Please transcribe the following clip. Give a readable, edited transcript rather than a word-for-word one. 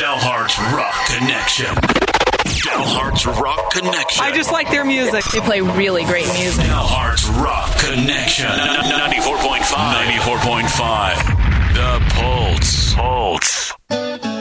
Dalhart's Rock Connection. Dalhart's Rock Connection. I just like their music. They play really great music. Dalhart's Rock Connection. 94.5. 94.5. The Pulse.